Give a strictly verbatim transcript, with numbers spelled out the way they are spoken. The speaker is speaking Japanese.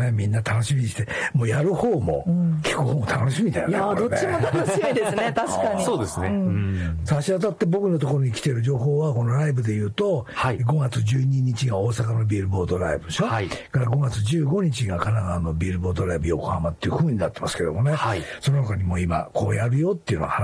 ね、みんな楽しみにして、もうやる方も、うん、聞く方も楽しみだよね。 いや、どっちも楽しみですね、確かに。 そうですね。うん、 差し当たって僕のところに来てる情報は、このライブで言うと、はい、ごがつじゅうににちが大阪のビルボードライブでしょ。はい、からごがつじゅうごにちが神奈川のビルボードライブ横浜っていう風になってますけどもね。はい、その他にも今、こうやるよっていうのは話